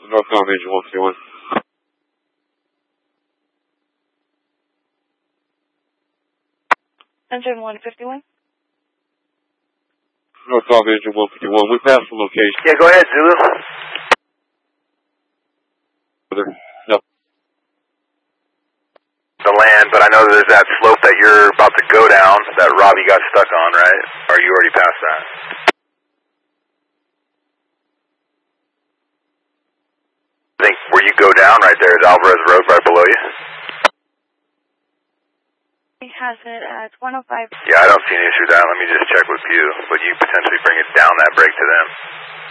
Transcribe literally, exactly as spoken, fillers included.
Northbound Major one fifty-one. Engine one fifty-one. Northbound Major one fifty-one. We passed the location. Yeah, go ahead, Zulu. No. The land, but I know there's that slope that you're about to go down that Robbie got stuck on, right? Or are you already past that? I think where you go down right there is Alvarez Road right below you. He has it at one oh five. Yeah, I don't see any issue with that. Let me just check with you. Would you potentially bring it down that break to them?